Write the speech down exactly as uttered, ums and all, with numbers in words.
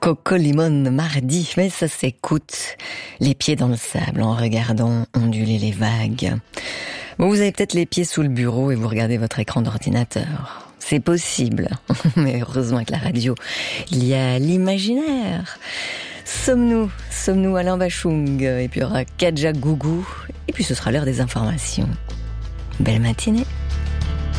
Coco Limon mardi, mais ça s'écoute. Les pieds dans le sable en regardant onduler les vagues. Bon, vous avez peut-être les pieds sous le bureau et vous regardez votre écran d'ordinateur. C'est possible, mais heureusement avec la radio, il y a l'imaginaire. Sommes-nous, sommes-nous Alain Bachung, et puis il y aura Kadja Gougou, et puis ce sera l'heure des informations. Belle matinée.